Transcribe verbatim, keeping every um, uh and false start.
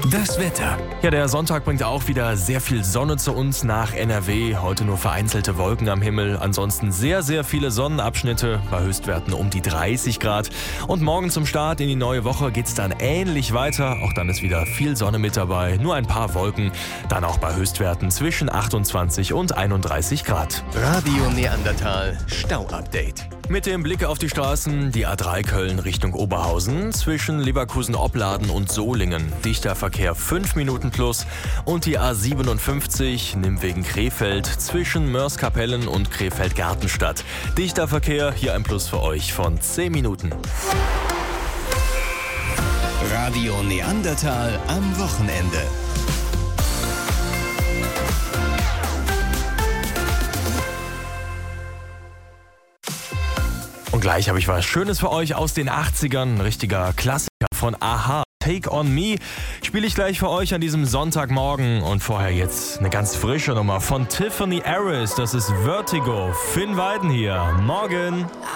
Das Wetter. Ja, der Sonntag bringt auch wieder sehr viel Sonne zu uns nach N R W. Heute nur vereinzelte Wolken am Himmel. Ansonsten sehr, sehr viele Sonnenabschnitte bei Höchstwerten um die dreißig Grad. Und morgen zum Start in die neue Woche geht's dann ähnlich weiter. Auch dann ist wieder viel Sonne mit dabei. Nur ein paar Wolken. Dann auch bei Höchstwerten zwischen achtundzwanzig und einunddreißig Grad. Radio Neandertal Stau-Update. Mit dem Blick auf die Straßen, die A drei Köln Richtung Oberhausen, zwischen Leverkusen-Opladen und Solingen, dichter Verkehr fünf Minuten plus, und die A siebenundfünfzig Nimwegen Krefeld zwischen Mörs-Kapellen und Krefeld-Gartenstadt. Dichter Verkehr, hier ein Plus für euch von zehn Minuten. Radio Neandertal am Wochenende. Und gleich habe ich was Schönes für euch aus den achtzigern, ein richtiger Klassiker von a-ha. Take on Me spiele ich gleich für euch an diesem Sonntagmorgen. Und vorher jetzt eine ganz frische Nummer von Tiffany Harris. Das ist Vertigo. Finn Weiden hier. Morgen.